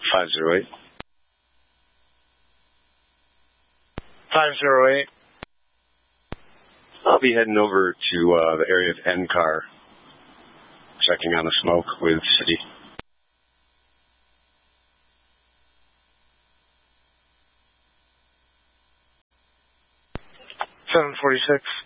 508. 508. I'll be heading over to the area of NCAR, checking on the smoke with City. $746.